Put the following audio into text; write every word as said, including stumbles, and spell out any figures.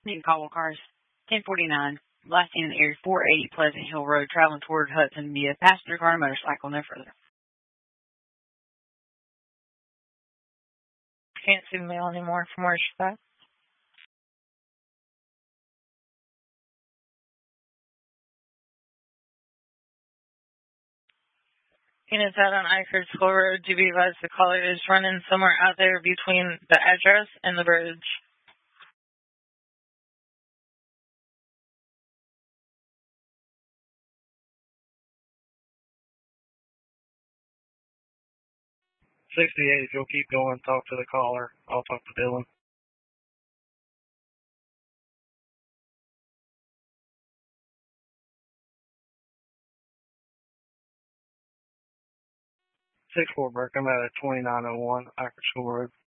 Need call cars. ten forty-nine. Last seen in Area four eighty Pleasant Hill Road, traveling toward Hudson via passenger car and motorcycle, no further. Can't see the mail anymore from where she's at. Units out on Eichard School Road. Do be advised the caller is running somewhere out there between the address and the bridge. sixty-eight, if you'll keep going, talk to the caller. I'll talk to Dylan. six four Burke, I'm at a twenty-nine oh one Eichard School Road.